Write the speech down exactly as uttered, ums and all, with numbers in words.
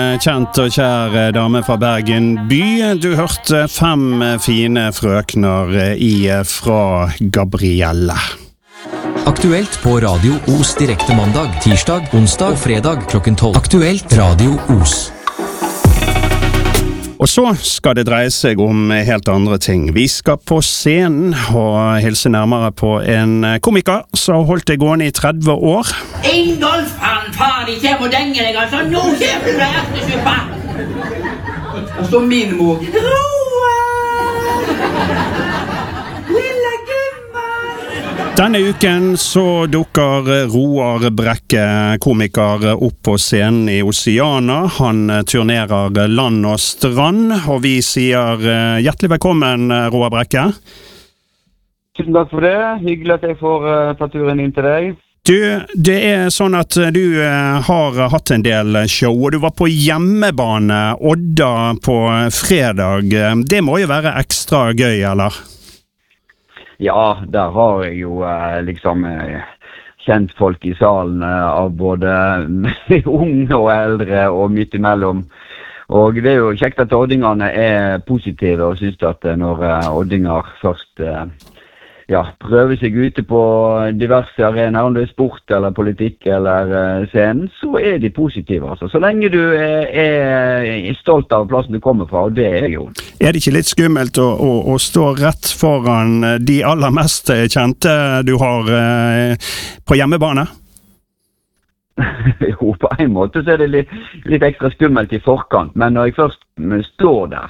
Kjent og kjær dame fra Bergen by. Du hørte fem fine frøkner i fra Gabrielle. Aktuelt på Radio Os direkte mandag, tirsdag, onsdag og fredag klokken tolv. Aktuelt Radio Os. Og så skal det dreie seg om helt andre ting. Vi skal på scenen og hilse nærmere på en komiker som holdt det gående i tretti år. Ingolf, han faen ikke må denge deg, altså. Nå kjemper du ertesuppa. Og så min mor. Denne uken så dukker Roar Brekke, komiker, opp på scenen i Oceana. Han turnerer land og strand, og vi sier hjertelig velkommen, Roar Brekke. Tusen takk for det. Hyggelig at jeg får ta turen inn til deg. Du, det er sånn at du har hatt en del show, og du var på hjemmebane Odda på fredag. Det må jo være ekstra gøy, eller? Ja, der har jeg jo eh, liksom eh, kjent folk i salen eh, av både unge og eldre og midt imellom. Og det er jo kjekt at oddingene er positive og synes at når eh, oddinger først eh, ja, prøver seg ute på diverse arenaer, om det er sport eller politikk eller eh, scenen, så er de positive. Altså. Så lenge du er, er stolt av plassen du kommer fra, og det er jeg jo. Er det ikke litt skummelt å, å, å stå rett foran de aller mest kjente du har eh, på hjemmebane? Jo, på en måte så er det litt, litt ekstra skummelt i forkant, men når jeg først står der,